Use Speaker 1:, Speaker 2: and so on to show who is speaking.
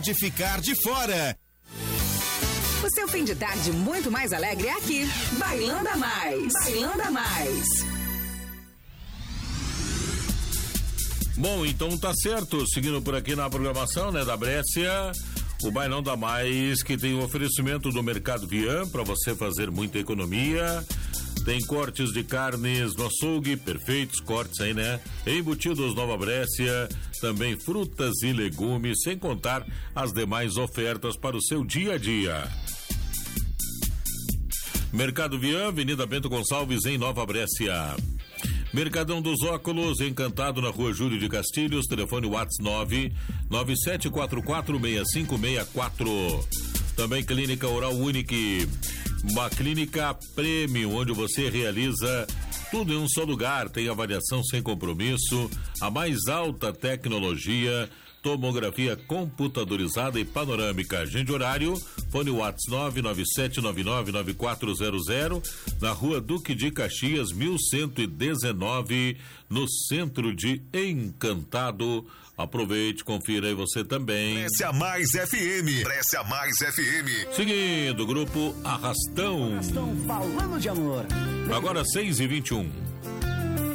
Speaker 1: de ficar de fora.
Speaker 2: O seu fim de tarde muito mais alegre é aqui. Bailando Mais. Bailando Mais.
Speaker 3: Bom, então tá certo. Seguindo por aqui na programação, né, da Brescia, o Bailão da Mais, que tem o oferecimento do Mercado Vian para você fazer muita economia. Tem cortes de carnes no açougue, perfeitos cortes aí, né? Embutidos Nova Brécia, também frutas e legumes, sem contar as demais ofertas para o seu dia a dia. Mercado Vian, Avenida Bento Gonçalves, em Nova Brécia. Mercadão dos Óculos, Encantado, na Rua Júlio de Castilhos, telefone WhatsApp 997446564. Também Clínica Oral Unique, uma clínica premium, onde você realiza tudo em um só lugar, tem avaliação sem compromisso, a mais alta tecnologia, tomografia computadorizada e panorâmica. Agende horário, fone WhatsApp 997999400, na Rua Duque de Caxias, 1119, no centro de Encantado. Aproveite, confira aí você também.
Speaker 4: Brescia Mais FM. Brescia Mais FM.
Speaker 3: Seguindo, grupo Arrastão.
Speaker 5: Arrastão falando de amor.
Speaker 3: Agora 6h21.